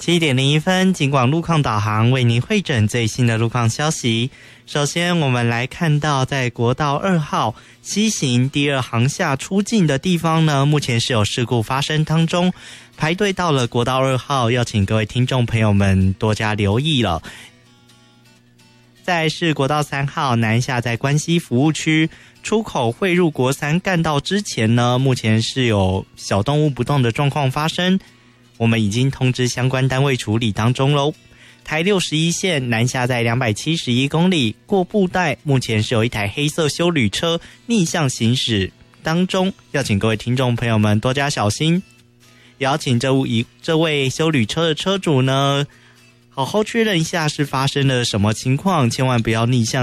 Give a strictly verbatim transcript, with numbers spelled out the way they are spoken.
七点零一分，警广路况导航为您汇整最新的路况消息。首先我们来看到在国道二号西行第二航厦出境的地方呢，目前是有事故发生当中，排队到了国道二号，要请各位听众朋友们多加留意了。再来是国道三号南下在关西服务区出口汇入国三干道之前呢，目前是有小动物不动的状况发生，我们已经通知相关单位处理当中咯。台六十一线南下在两百七十一公里过布袋，目前是有一台黑色休旅车逆向行驶当中，要请各位听众朋友们多加小心，也要请这位这位休旅车的车主呢好好确认一下是发生了什么情况，千万不要逆向